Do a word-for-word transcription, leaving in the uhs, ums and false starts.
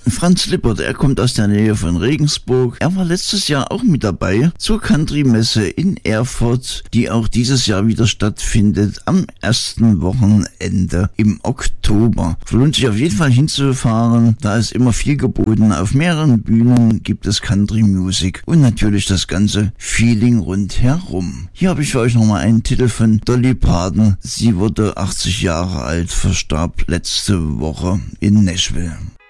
Franz Lippert, er kommt aus der Nähe von Regensburg. Er war letztes Jahr auch mit dabei zur Country-Messe in Erfurt, die auch dieses Jahr wieder stattfindet am ersten Wochenende im Oktober. Lohnt sich auf jeden Fall hinzufahren, da ist immer viel geboten. Auf mehreren Bühnen gibt es Country-Music und natürlich das ganze Feeling rundherum. Hier habe ich für euch nochmal einen Titel von Dolly Parton. Sie wurde achtzig Jahre alt, verstarb letzte Woche in Nashville.